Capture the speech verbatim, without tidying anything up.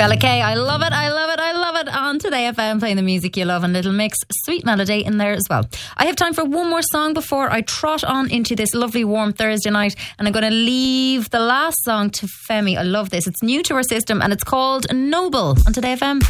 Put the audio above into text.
Bella K, I love it, I love it, I love it. On Today F M, playing the music you love and Little Mix, sweet melody in there as well. I have time for one more song before I trot on into this lovely warm Thursday night, and I'm going to leave the last song to Femi. I love this. It's new to our system and it's called Noble on Today F M.